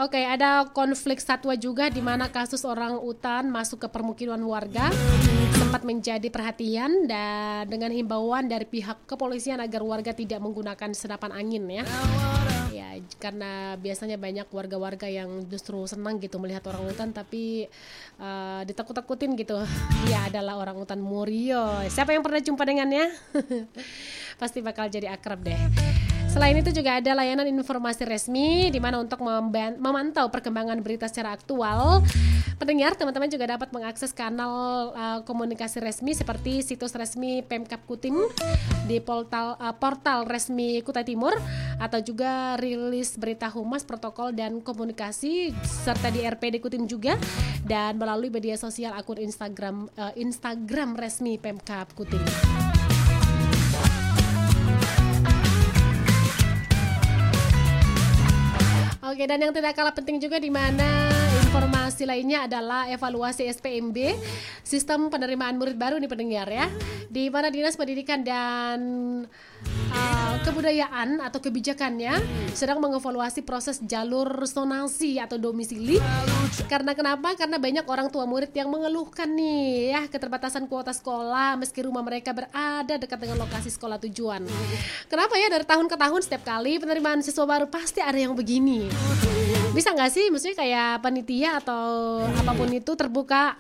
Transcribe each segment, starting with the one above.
Oke, ada konflik satwa juga di mana kasus orang utan masuk ke permukiman warga sempat menjadi perhatian dan dengan himbauan dari pihak kepolisian agar warga tidak menggunakan senapan angin ya. Ya, karena biasanya banyak warga-warga yang justru senang gitu melihat orang utan tapi ditakut-takutin gitu. Dia adalah orang utan Murio. Siapa yang pernah jumpa dengannya? Pasti bakal jadi akrab deh. Selain itu juga ada layanan informasi resmi di mana untuk memantau perkembangan berita secara aktual. Pendengar, teman-teman juga dapat mengakses kanal komunikasi resmi seperti situs resmi Pemkab Kutim di portal resmi Kutai Timur atau juga rilis berita humas, protokol dan komunikasi serta di RPD Kutim juga dan melalui media sosial akun Instagram resmi Pemkab Kutim. Oke, dan yang tidak kalah penting juga di mana informasi lainnya adalah evaluasi SPMB, sistem penerimaan murid baru nih pendengar ya, di mana Dinas Pendidikan dan Kebudayaan atau kebijakannya sedang mengevaluasi proses jalur zonasi atau domisili. Karena kenapa? Karena banyak orang tua murid yang mengeluhkan nih ya keterbatasan kuota sekolah meski rumah mereka berada dekat dengan lokasi sekolah tujuan. Kenapa ya dari tahun ke tahun setiap kali penerimaan siswa baru pasti ada yang begini? Bisa nggak sih, maksudnya kayak panitia atau apapun itu terbuka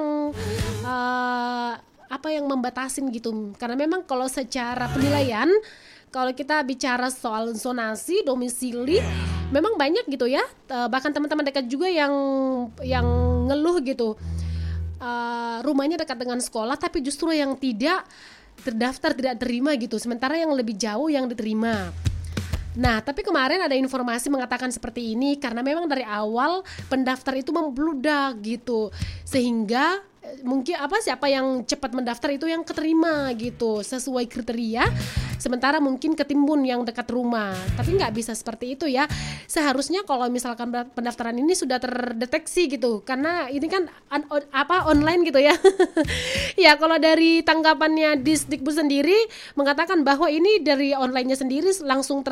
apa yang membatasin gitu? Karena memang kalau secara penilaian, kalau kita bicara soal zonasi domisili, memang banyak gitu ya, bahkan teman-teman dekat juga yang ngeluh gitu, rumahnya dekat dengan sekolah tapi justru yang tidak terdaftar tidak terima gitu, sementara yang lebih jauh yang diterima. Nah, tapi kemarin ada informasi mengatakan seperti ini karena memang dari awal pendaftar itu membludak gitu, sehingga mungkin siapa yang cepat mendaftar itu yang keterima gitu sesuai kriteria, sementara mungkin ketimbun yang dekat rumah. Tapi nggak bisa seperti itu ya. Seharusnya kalau misalkan pendaftaran ini sudah terdeteksi gitu, karena ini kan online gitu ya. Ya, kalau dari tanggapannya Disdikbud sendiri mengatakan bahwa ini dari online-nya sendiri langsung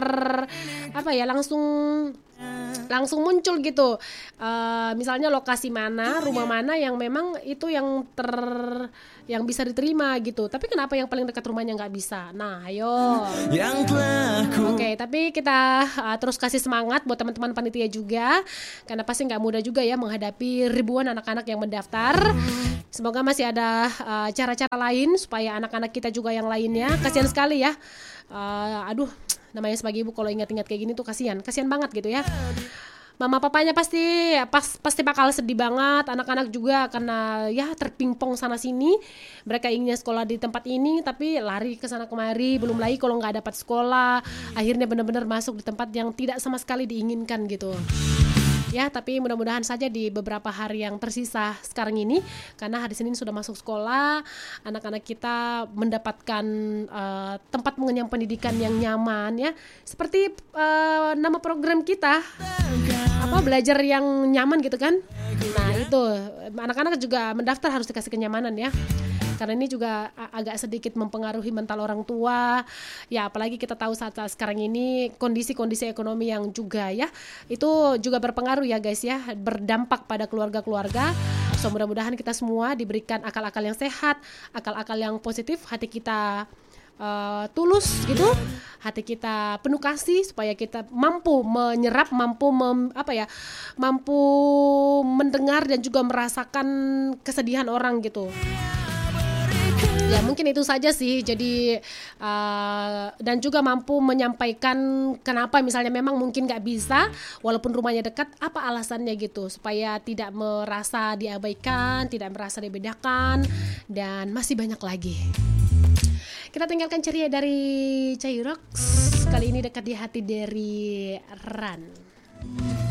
langsung muncul gitu, misalnya lokasi mana, rumah mana yang memang itu yang bisa diterima gitu. Tapi kenapa yang paling dekat rumahnya nggak bisa? Nah, ayo. Oke, tapi kita terus kasih semangat buat teman-teman panitia juga, karena pasti nggak mudah juga ya menghadapi ribuan anak-anak yang mendaftar. Semoga masih ada cara-cara lain supaya anak-anak kita juga yang lainnya. Kasihan sekali ya. Namanya sebagai ibu kalau ingat-ingat kayak gini tuh kasihan banget gitu ya. Mama papanya pasti bakal sedih banget, anak-anak juga karena ya terpingpong sana sini. Mereka inginnya sekolah di tempat ini tapi lari ke sana kemari, belum lagi kalau nggak dapat sekolah, akhirnya benar-benar masuk di tempat yang tidak sama sekali diinginkan gitu. Ya, tapi mudah-mudahan saja di beberapa hari yang tersisa sekarang ini, karena hari Senin sudah masuk sekolah, anak-anak kita mendapatkan tempat mengenyam pendidikan yang nyaman ya. Seperti nama program kita, belajar yang nyaman gitu kan. Nah, itu anak-anak juga mendaftar harus dikasih kenyamanan ya. Karena ini juga agak sedikit mempengaruhi mental orang tua. Ya, apalagi kita tahu saat sekarang ini kondisi ekonomi yang juga ya, itu juga berpengaruh ya guys ya, berdampak pada keluarga-keluarga. So, mudah-mudahan kita semua diberikan akal-akal yang sehat, akal-akal yang positif, hati kita tulus gitu, hati kita penuh kasih supaya kita mampu menyerap, mampu mendengar dan juga merasakan kesedihan orang gitu. Ya, mungkin itu saja sih. Jadi dan juga mampu menyampaikan kenapa misalnya memang mungkin gak bisa walaupun rumahnya dekat, apa alasannya gitu, supaya tidak merasa diabaikan, tidak merasa dibedakan, dan masih banyak lagi. Kita tinggalkan ceria dari Cairox, kali ini dekat di hati dari Ran.